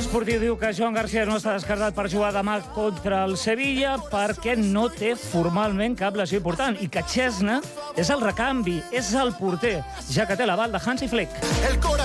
esportiu diu que Joan García no està descartat per jugar demà contra el Sevilla perquè no té formalment cap lesió important i que Chesney és el recanvi, és el porter, ja que té l'aval de Hansi Flick.